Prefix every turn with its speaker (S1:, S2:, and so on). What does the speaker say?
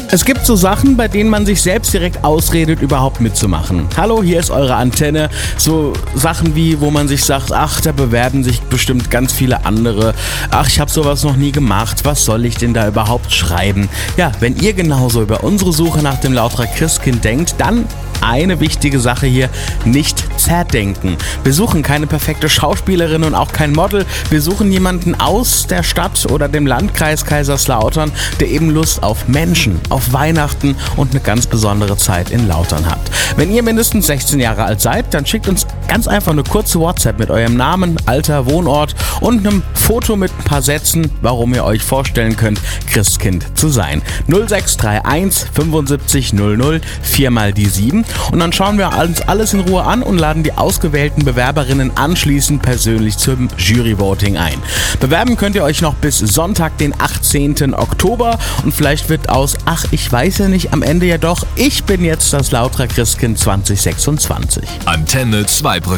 S1: Es gibt so Sachen, bei denen man sich selbst direkt ausredet, überhaupt mitzumachen. Hallo, hier ist eure Antenne. So Sachen wie, wo man sich sagt, ach, da bewerben sich bestimmt ganz viele andere. Ach, ich habe sowas noch nie gemacht. Was soll ich denn da überhaupt schreiben? Ja, wenn ihr genauso über unsere Suche nach dem Lauterer Christkind denkt, dann eine wichtige Sache hier: nicht zerdenken. Wir suchen keine perfekte Schauspielerin und auch kein Model. Wir suchen jemanden aus der Stadt oder dem Landkreis Kaiserslautern, der eben Lust auf Menschen, auf Weihnachten und eine ganz besondere Zeit in Lautern hat. Wenn ihr mindestens 16 Jahre alt seid, dann schickt uns ganz einfach eine kurze WhatsApp mit eurem Namen, Alter, Wohnort und einem Foto mit ein paar Sätzen, warum ihr euch vorstellen könnt, Christkind zu sein. 0631 75 00 4 mal die 7. Und dann schauen wir uns alles in Ruhe an und laden die ausgewählten Bewerberinnen anschließend persönlich zum Jury-Voting ein. Bewerben könnt ihr euch noch bis Sonntag, den 18. Oktober, und vielleicht wird aus, ach, ich weiß ja nicht, am Ende ja doch, ich bin jetzt das Lauterer Christkind 2026.
S2: Antenne 2 Brücken.